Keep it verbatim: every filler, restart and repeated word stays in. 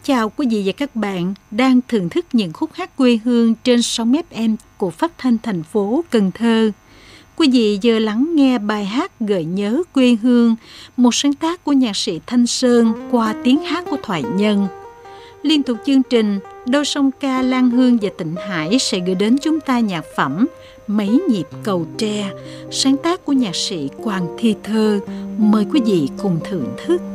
chào quý vị và các bạn đang thưởng thức những khúc hát quê hương trên sóng ép em của Phát thanh thành phố Cần Thơ. Quý vị vừa lắng nghe bài hát Gợi nhớ quê hương, một sáng tác của nhạc sĩ Thanh Sơn qua tiếng hát của Thoại Nhân. Liên tục chương trình, đôi song ca Lan Hương và Tịnh Hải sẽ gửi đến chúng ta nhạc phẩm Mấy nhịp cầu tre, sáng tác của nhạc sĩ Quang Thi Thơ. Mời quý vị cùng thưởng thức.